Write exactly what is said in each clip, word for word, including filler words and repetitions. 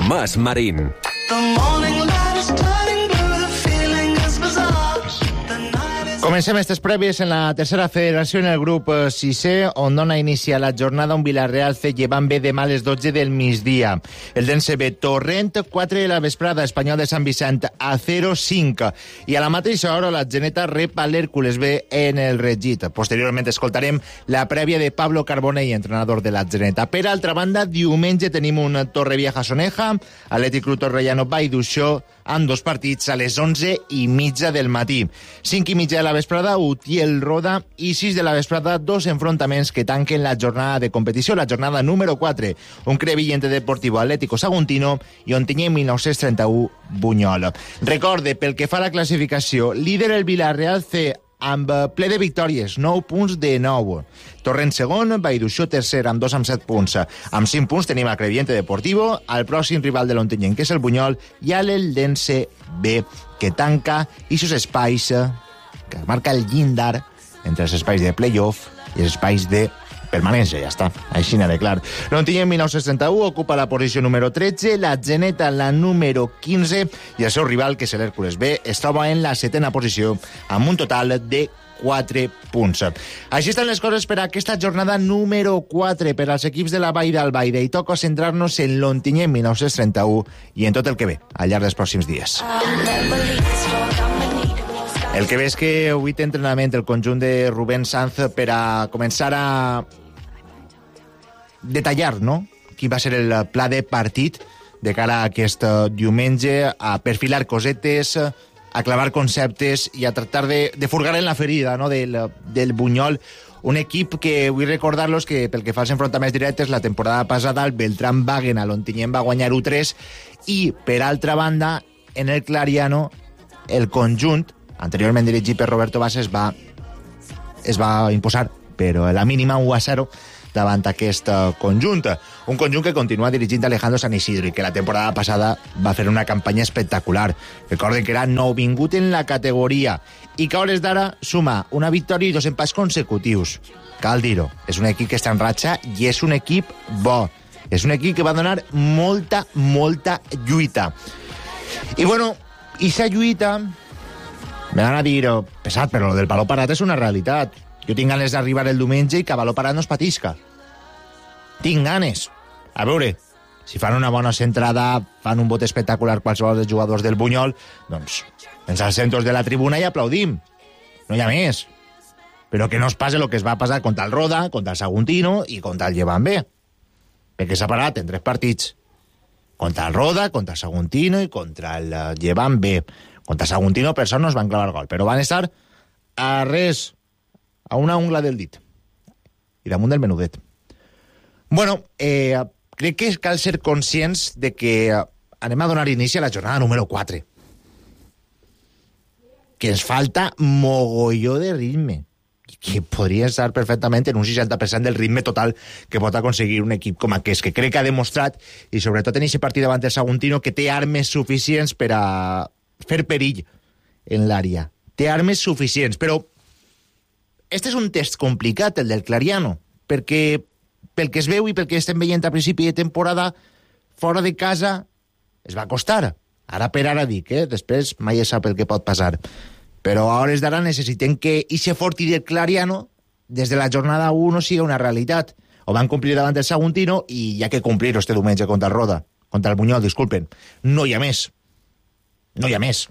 Tomàs Marín. Comencem aquestes prèvies en la tercera federació en el grup sisè, on dona inici a la jornada un Villarreal C llevant bé demà a les dotze del migdia. El D C B Torrent, quatre de la vesprada, Espanyol de Sant Vicent a zero cinc. I a la mateixa hora la Geneta rep a l'Hèrcules B en el Regit. Posteriorment escoltarem la prèvia de Pablo Carbonell, entrenador de la Geneta. Per altra banda, diumenge tenim un Torrevieja-Soneja, Atlètic Club Torrellano Vallduixó, amb dos partits a les onze i mitja del matí. cinc i mitja de la vesprada, Utiel Roda, i sis de la vesprada, dos enfrontaments que tanquen la jornada de competició, la jornada número quatre. Un Crevillente Deportivo Atlético Saguntino i Ontinyent mil nou-cents trenta-u Bunyol. Recorde, pel que fa a la classificació, líder el Villarreal C, amb ple de victòries, nou punts de nou. Torrent segon, Vallduixó tercer amb dos amb set punts. Amb cinc punts tenim a Crevillente Deportivo, al pròxim rival de l'Ontinyent, que és el Bunyol, i a l'Eldense B, que tanca ixos espais, que marca el llindar entre els espais de playoff i els espais de permanència, ja està, així n'ha de clar. L'Ontinyent mil nou-cents trenta-u ocupa la posició número tretze, la Geneta la número quinze i el seu rival, que és l'Hèrcules B, es troba en la setena posició amb un total de quatre punts. Així estan les coses per a aquesta jornada número quatre per als equips de la Vall d'Albaida i toca centrar-nos en l'Ontinyent mil nou-cents trenta-u i en tot el que ve al llarg dels pròxims dies. El que ve és que avui té entrenament el conjunt de Rubén Sanz per a començar a detallar, no?, quin va ser el pla de partit de cara a aquest diumenge, a perfilar cosetes, a clavar conceptes i a tractar de, de furgar en la ferida, no?, del, del Bunyol. Un equip que vull recordar-los que pel que fa als enfrontaments directes, la temporada passada el Beltrán-Wagen a l'Ontinyent va guanyar u tres i, per altra banda, en el Clariano, el conjunt anteriorment dirigit per Roberto Bases, va, es va imposar, però a la mínima u a zero davant aquest conjunt. Un conjunt que continua dirigint Alejandro San Isidro i que la temporada passada va fer una campanya espectacular. Recorden que era nouvingut en la categoria i que a hores d'ara suma una victòria i dos empats consecutius. Cal dir-ho, és un equip que està en ratxa i és un equip bo. És un equip que va donar molta, molta lluita. I bueno, i sa lluita... Me van a dir, oh, pesat, però lo del baló parat és una realitat. Jo tinc ganes d'arribar el diumenge i que baló parat no es patisca. Tinc ganes. A veure, si fan una bona centrada, fan un vot espectacular qualsevol dels jugadors del Bunyol, doncs ens assentos de la tribuna i aplaudim. No hi ha més. Però que no es passe el que es va passar contra el Roda, contra el Saguntino i contra el Llevant B. Perquè s'ha parat en tres partits. Contra el Roda, contra el Saguntino i contra el Llevant B. Contra Saguntino, per sort, no es van clavar gol, però van estar a res, a una ungla del dit. I damunt del menudet. Bueno, eh, crec que cal ser conscients de que anem a donar inici a la jornada número quatre. Que ens falta mogolló de ritme. Que podria estar perfectament en un seixanta per cent del ritme total que pot aconseguir un equip com aquest, que crec que ha demostrat, i sobretot en aquest partit davant del Saguntino, que té armes suficients per a fer perill en l'àrea. Té armes suficients, però este és un test complicat, el del Clariano, perquè pel que es veu i pel que estem veient a principi de temporada, fora de casa es va costar. Ara per ara dic, eh? Després mai es sap el que pot passar. Però a hores d'ara necessitem que ixe forti del Clariano des de la jornada u no sigui una realitat. Ho van complir davant del Saguntino i hi ha que complir-ho este diumenge contra el Roda, contra el Bunyol, disculpen. No hi ha més. No hi ha més.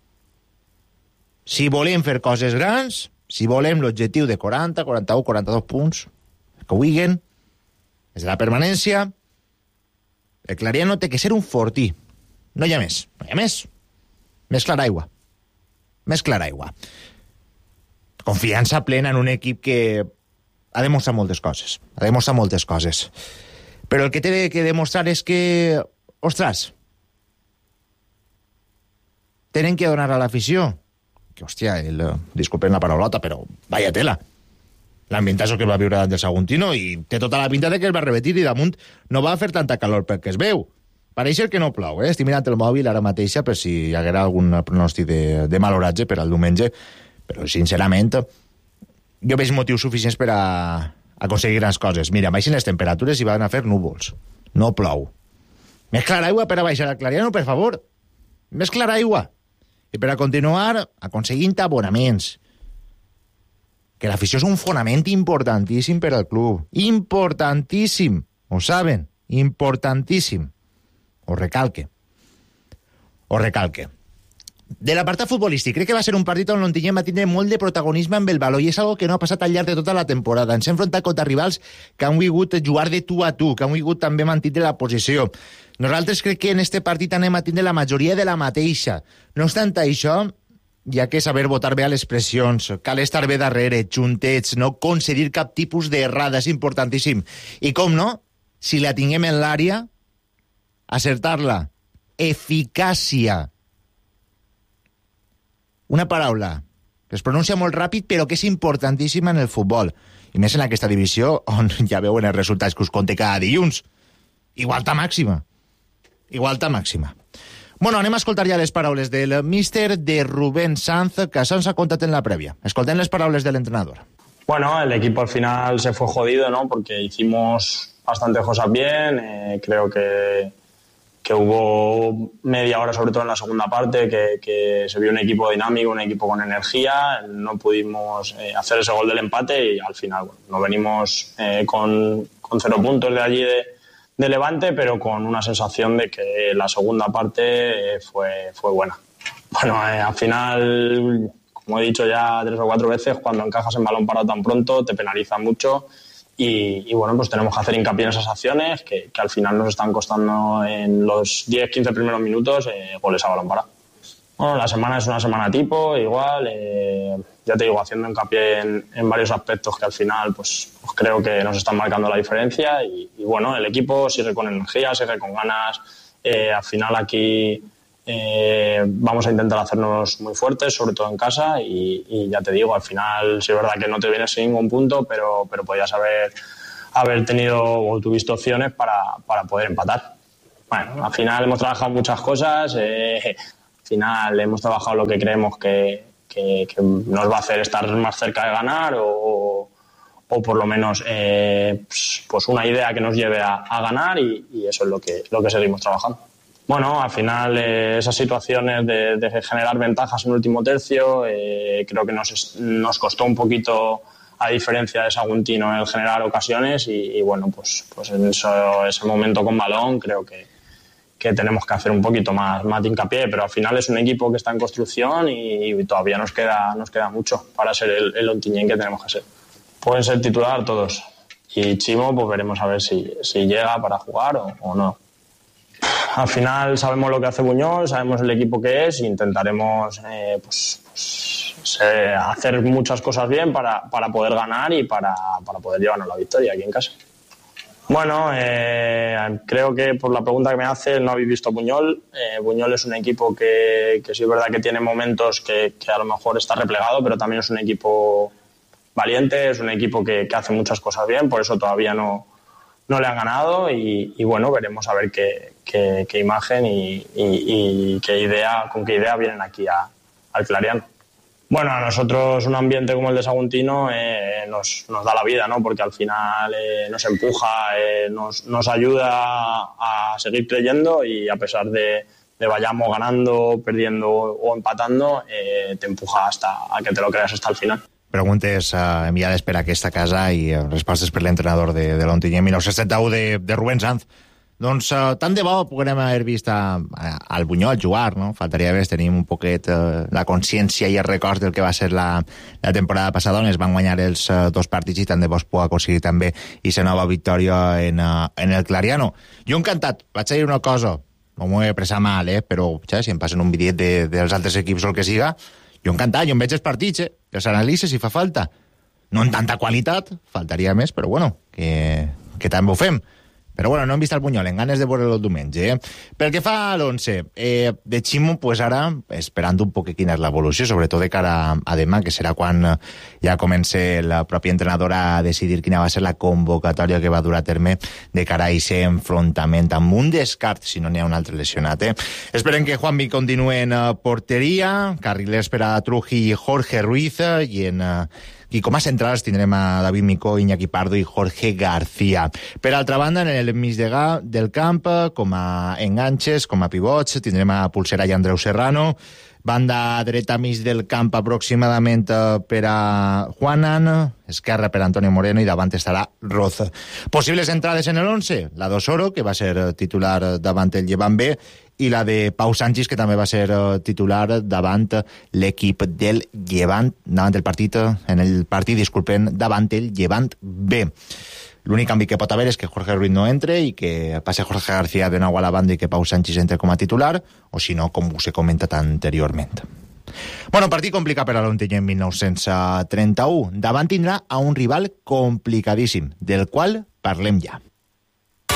Si volem fer coses grans, si volem l'objectiu de quaranta, quaranta-u, quaranta-dos punts, que ho diguen, des de la permanència, el Clariano té que ser un fortí. No hi ha més. No hi ha més. Més clara aigua. Més clara aigua. Confiança plena en un equip que ha demostrat moltes coses. Ha demostrat moltes coses. Però el que té que demostrar és que, ostres, tenen que donar a l'afició, que, hòstia, el, disculpen la paraulota, però vaya tela, l'ambientació que va viure davant del Saguntino, i té tota la pinta de que es va repetir i damunt no va fer tanta calor perquè es veu. Pareix que no plou, eh? Estic mirant el mòbil ara mateixa per si hi haguera algun pronòstic de, de mal oratge per al diumenge, però sincerament jo veig motius suficients per a aconseguir grans coses. Mira, baixen les temperatures i van a fer núvols. No plou. Més clara aigua per a baixar al Clariano, per favor. Més clara aigua. I per a continuar aconseguint abonaments. Que l'afició és un fonament importantíssim per al club. Importantíssim. Ho saben. Importantíssim. Ho recalque. Ho recalque. De l'apartat futbolístic, crec que va ser un partit on l'Ontinyent va tindre molt de protagonisme amb el valor i és algo que no ha passat al llarg de tota la temporada. Ens hem enfrontat contra rivals que han volgut jugar de tu a tu, que han volgut també mantenir la posició. Nosaltres crec que en este partit anem a tindre la majoria de la mateixa. No obstant això, hi ha que saber votar bé a les pressions, cal estar bé darrere, juntets, no concedir cap tipus d'errada, és importantíssim. I com no, si la tinguem en l'àrea, acertar-la. Eficàcia. Una paraula que es pronuncia molt ràpid però que és importantíssima en el futbol. I més en aquesta divisió on ja veuen els resultats que us conté cada dilluns. Igualtat màxima. Igualtat màxima. Bueno, anem a escoltar ja les paraules del míster de Rubén Sanz, que se'ns ha contat en la prèvia. Escoltem les paraules del entrenador. Bueno, el equipo al final se fue jodido, ¿no? Porque hicimos bastantes cosas bien. Eh, creo que... que hubo media hora, sobre todo en la segunda parte, que, que se vio un equipo dinámico, un equipo con energía. No pudimos eh, hacer ese gol del empate y al final, bueno, no venimos eh, con, con cero puntos de allí de, de Levante, pero con una sensación de que la segunda parte eh, fue, fue buena. Bueno, eh, al final, como he dicho ya tres o cuatro veces, cuando encajas en balón parado tan pronto te penaliza mucho. Y, y bueno, pues tenemos que hacer hincapié en esas acciones que, que al final nos están costando en los diez quince primeros minutos eh, goles a balón parado. Bueno, la semana es una semana tipo, igual, eh, ya te digo, haciendo hincapié en, en varios aspectos que al final pues, pues creo que nos están marcando la diferencia y, y bueno, el equipo sigue con energía, sigue con ganas, eh, al final aquí eh, vamos a intentar hacernos muy fuertes, sobre todo en casa y, y ya te digo, al final sí es verdad que no te vienes sin ningún punto, pero, pero podías haber, haber tenido o tuviste opciones para, para poder empatar. Bueno, al final hemos trabajado muchas cosas, eh, al final hemos trabajado lo que creemos que, que, que nos va a hacer estar más cerca de ganar o, o por lo menos eh, pues, pues una idea que nos lleve a, a ganar y, y eso es lo que, lo que seguimos trabajando. Bueno, al final eh, esas situaciones de, de generar ventajas en el último tercio eh, creo que nos, nos costó un poquito, a diferencia de Saguntino, el generar ocasiones y, y bueno, pues, pues en eso, ese momento con balón creo que, que tenemos que hacer un poquito más, más de hincapié, pero al final es un equipo que está en construcción y, y todavía nos queda, nos queda mucho para ser el, el Ontinyent que tenemos que ser. Pueden ser titular todos y Chimo pues veremos a ver si, si llega para jugar o, o no. Al final sabemos lo que hace Buñol, sabemos el equipo que es e intentaremos eh, pues, pues, eh, hacer muchas cosas bien para, para poder ganar y para, para poder llevarnos la victoria aquí en casa. Bueno, eh, creo que por la pregunta que me hace no habéis visto a Buñol. Eh, Buñol es un equipo que, que sí es verdad que tiene momentos que, que a lo mejor está replegado, pero también es un equipo valiente, es un equipo que, que hace muchas cosas bien, por eso todavía no... no le han ganado y, y bueno, veremos a ver qué, qué, qué imagen y, y, y qué idea, con qué idea vienen aquí a, al Clariano. Bueno, a nosotros un ambiente como el de Saguntino eh, nos, nos da la vida, ¿no? Porque al final eh, nos empuja, eh, nos, nos ayuda a seguir creyendo y a pesar de, de vayamos ganando, perdiendo o empatando, eh, te empuja hasta a que te lo creas hasta el final. Preguntes uh, enviades per aquesta casa i uh, respostes per l'entrenador de, de l'Ontinyent mil nou-cents setanta-u de, de Rubén Sanz. Doncs uh, tant de bo puguem haver vist a, a, al Buñol jugar, no? Faltaria més, tenim un poquet uh, la consciència i el record del que va ser la, la temporada passada, on es van guanyar els uh, dos partits i tant de bo es pugui aconseguir també i la nova victòria en, uh, en el Clariano. Jo encantat, vaig a dir una cosa, no m'ho he pres mal, eh? Però ja, si em passen un bitllet de, dels altres equips o el que siga, jo encantat, jo em veig els partits, eh? Que s'analitza si fa falta. No en tanta qualitat, faltaria més, però bueno, que, que també ho fem. Però bueno, no hem vist el Buñol, en ganes de veure-lo el diumenge. Eh? Pel que fa a l'once, eh, de Ximo, pues ara, esperant un poc quina és l'evolució, sobretot de cara a, a demà, que serà quan ja comença la pròpia entrenadora a decidir quina va ser la convocatòria que va dur a terme de cara a aquest enfrontament amb un descart, si no n'hi ha un altre lesionat. Eh? Esperem que Juanmi continuï en uh, porteria, carrilers per a Truji i Jorge Ruiz, i en... Uh, I com a centrals tindrem a David Micó, Iñaki Pardo i Jorge García. Per altra banda, en el mig de ga, del camp, com a enganxes, com a pivots, tindrem a Pulsera i Andreu Serrano. Banda dreta mig del camp aproximadament per a Juanan, esquerra per a Antonio Moreno i davant estarà Roz. Possibles entrades en el once, la d'Osoro, que va ser titular davant el Llevant B, i la de Pau Sanchis, que també va ser titular davant l'equip del Llevant, davant el partit, en el partit, disculpen, davant el Llevant B. L'únic canvi que pot haver és que Jorge Ruiz no entre i que passe Jorge García de nou a la banda i que Pau Sanchis entre com a titular, o si no, com us he comentat anteriorment. Bueno, partit complicat per a l'Ontinyent en mil nou-cents trenta-u. Davant tindrà a un rival complicadíssim, del qual parlem ja.